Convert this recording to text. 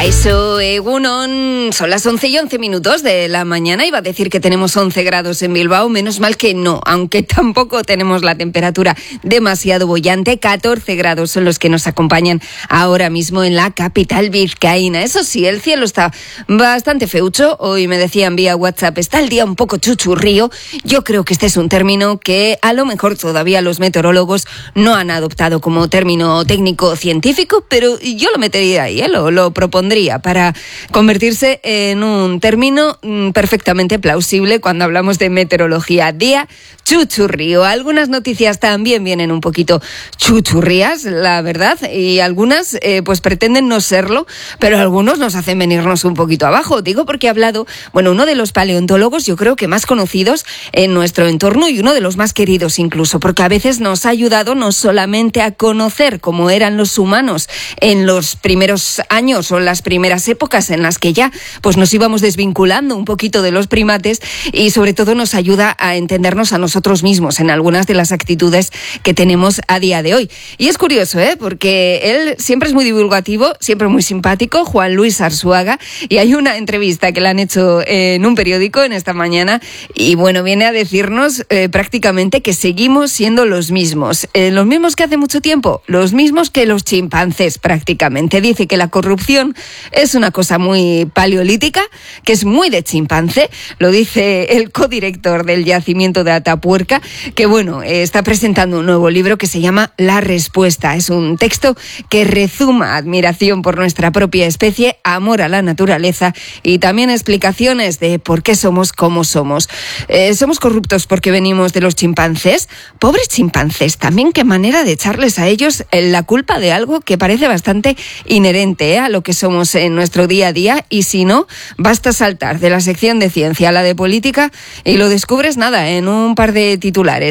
Kaixo, egunon, son las 11:11 de la mañana. Iba a decir que tenemos 11 grados en Bilbao, menos mal que no, aunque tampoco tenemos la temperatura demasiado bollante. 14 grados son los que nos acompañan ahora mismo en la capital vizcaína. Eso sí, el cielo está bastante feucho. Hoy me decían vía WhatsApp, está el día un poco chuchurrío. Yo creo que este es un término que a lo mejor todavía los meteorólogos no han adoptado como término técnico científico, pero yo lo metería ahí, lo propondría para convertirse en un término perfectamente plausible cuando hablamos de meteorología. Día chuchurrío. Algunas noticias también vienen un poquito chuchurrías, la verdad, y algunas pues pretenden no serlo, pero algunos nos hacen venirnos un poquito abajo. Digo porque ha hablado, uno de los paleontólogos, yo creo que más conocidos en nuestro entorno y uno de los más queridos incluso, porque a veces nos ha ayudado no solamente a conocer cómo eran los humanos en los primeros años o en las primeras épocas en las que ya pues nos íbamos desvinculando un poquito de los primates, y sobre todo nos ayuda a entendernos a nosotros mismos en algunas de las actitudes que tenemos a día de hoy. Y es curioso, porque él siempre es muy divulgativo, siempre muy simpático, Juan Luis Arzuaga, y hay una entrevista que le han hecho en un periódico en esta mañana y viene a decirnos prácticamente que seguimos siendo los mismos que hace mucho tiempo, los mismos que los chimpancés prácticamente. Dice que la corrupción es una cosa muy paleolítica, que es muy de chimpancé. Lo dice el codirector del yacimiento de Atapuerca, que está presentando un nuevo libro que se llama La Respuesta. Es un texto que rezuma admiración por nuestra propia especie, amor a la naturaleza y también explicaciones de por qué somos como somos. ¿Somos corruptos porque venimos de los chimpancés? Pobres chimpancés, también qué manera de echarles a ellos la culpa de algo que parece bastante inherente a lo que somos en nuestro día a día, y si no, basta saltar de la sección de ciencia a la de política y lo descubres en un par de titulares.